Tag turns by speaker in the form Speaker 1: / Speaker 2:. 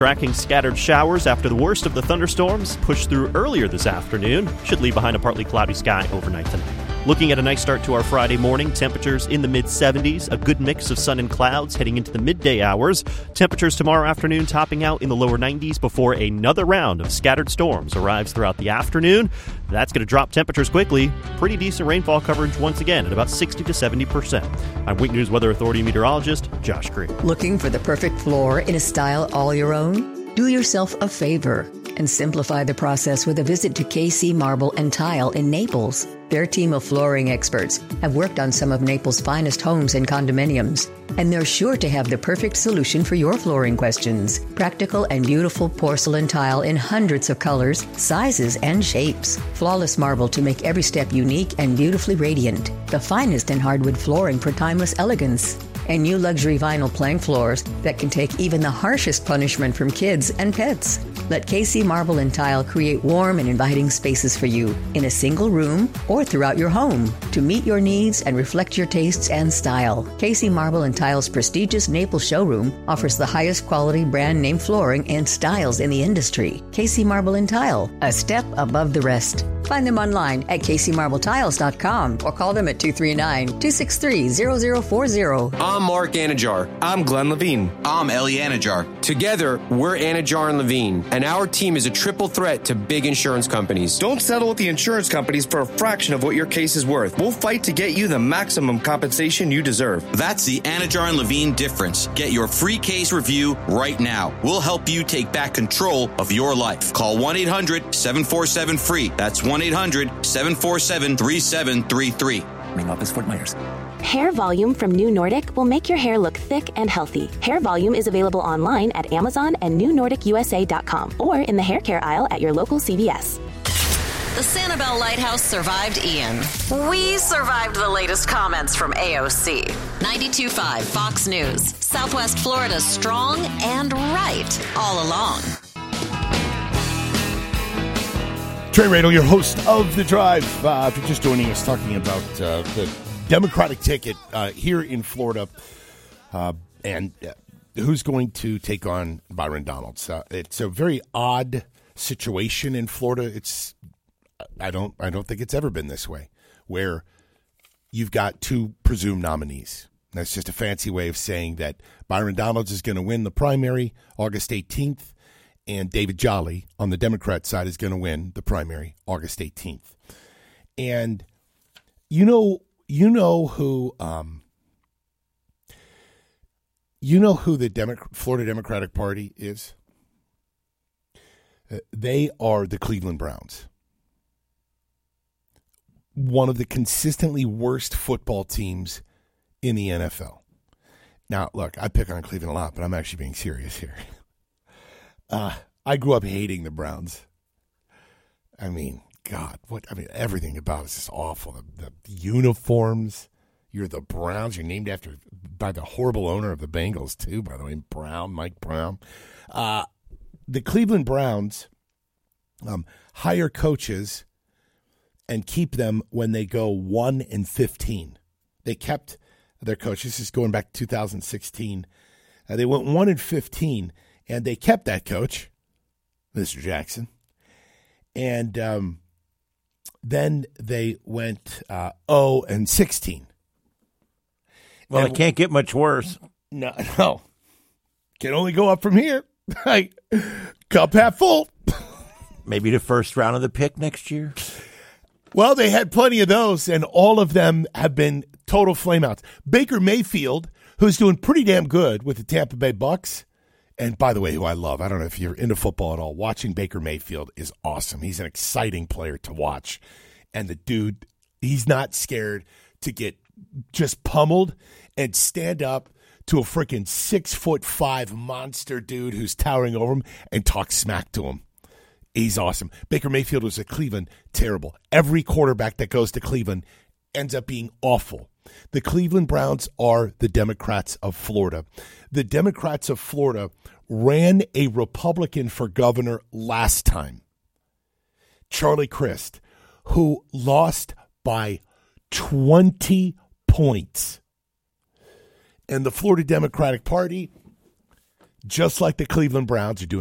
Speaker 1: Tracking scattered showers after the worst of the thunderstorms pushed through earlier this afternoon. Should leave behind a partly cloudy sky overnight tonight. Looking at a nice start to our Friday morning, temperatures in the mid-70s, a good mix of sun and clouds heading into the midday hours. Temperatures tomorrow afternoon topping out in the lower 90s before another round of scattered storms arrives throughout the afternoon. That's going to drop temperatures quickly. Pretty decent rainfall coverage once again at about 60 to 70%. I'm Week News Weather Authority meteorologist Josh Green.
Speaker 2: Looking for the perfect floor in a style all your own? Do yourself a favor and simplify the process with a visit to KC Marble and Tile in Naples. Their team of flooring experts have worked on some of Naples' finest homes and condominiums, and they're sure to have the perfect solution for your flooring questions. Practical and beautiful porcelain tile in hundreds of colors, sizes, and shapes. Flawless marble to make every step unique and beautifully radiant. The finest in hardwood flooring for timeless elegance. And new luxury vinyl plank floors that can take even the harshest punishment from kids and pets. Let KC Marble and Tile create warm and inviting spaces for you in a single room or throughout your home to meet your needs and reflect your tastes and style. KC Marble and Tile's prestigious Naples showroom offers the highest quality brand name flooring and styles in the industry. KC Marble and Tile, a step above the rest. Find them online at kcmarbletiles.com or call them at 239-263-0040.
Speaker 3: I'm Mark Anajar. I'm Glenn Levine.
Speaker 4: I'm Ellie Anajar.
Speaker 3: Together, we're Anajar and Levine, and our team is a triple threat to big insurance companies.
Speaker 5: Don't settle with the insurance companies for a fraction of what your case is worth. We'll fight to get you the maximum compensation you deserve.
Speaker 4: That's the Anajar and Levine difference. Get your free case review right now. We'll help you take back control of your life. Call 1-800-747-FREE. That's 1-800-747-3733.
Speaker 6: Main office, Fort Myers.
Speaker 7: Hair Volume from New Nordic will make your hair look thick and healthy. Hair Volume is available online at Amazon and newnordicusa.com or in the hair care aisle at your local CVS.
Speaker 8: The Sanibel Lighthouse survived Ian. We survived the latest comments from AOC. 92.5 Fox News. Southwest Florida's strong and right all along.
Speaker 9: Trey Radel, your host of The Drive. If you're just joining us, talking about the Democratic ticket here in Florida and who's going to take on Byron Donalds. It's a very odd situation in Florida. I don't think it's ever been this way, where you've got two presumed nominees. That's just a fancy way of saying that Byron Donalds is going to win the primary August 18th, and David Jolly on the Democrat side is going to win the primary August 18th. And you know who the Florida Democratic Party is? They are the Cleveland Browns. One of the consistently worst football teams in the NFL. Now, look, I pick on Cleveland a lot, but I'm actually being serious here. I grew up hating the Browns. I mean, God, everything about us is awful. The uniforms. You're the Browns. You're named by the horrible owner of the Bengals, too, by the way, Mike Brown. The Cleveland Browns hire coaches and keep them when they go 1-15. They kept their coaches. This is going back to 2016. They went 1-15, and they kept that coach, Mr. Jackson. And then they went 0-16.
Speaker 10: Well, it can't get much worse.
Speaker 9: No. Can only go up from here. Cup half full.
Speaker 10: Maybe the first round of the pick next year.
Speaker 9: Well, they had plenty of those, and all of them have been total flameouts. Baker Mayfield, who's doing pretty damn good with the Tampa Bay Bucks, and by the way, who I love, I don't know if you're into football at all, watching Baker Mayfield is awesome. He's an exciting player to watch. And the dude, he's not scared to get just pummeled and stand up to a freaking 6'5" monster dude who's towering over him and talk smack to him. He's awesome. Baker Mayfield was at Cleveland, terrible. Every quarterback that goes to Cleveland ends up being awful. The Cleveland Browns are the Democrats of Florida. The Democrats of Florida ran a Republican for governor last time, Charlie Crist, who lost by 20 points. And the Florida Democratic Party, just like the Cleveland Browns are doing